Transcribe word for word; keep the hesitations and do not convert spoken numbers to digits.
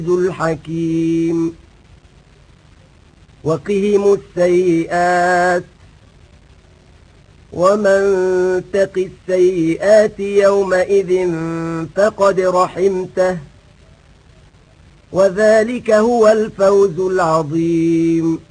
الحكيم وقهم السيئات ومن تق السيئات يومئذ فقد رحمته وذلك هو الفوز العظيم.